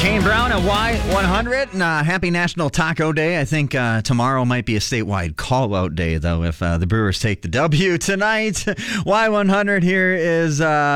Kane Brown at Y100. Happy National Taco Day. I think tomorrow might be a statewide call-out day, though, if the Brewers take the W tonight. Y100 here is...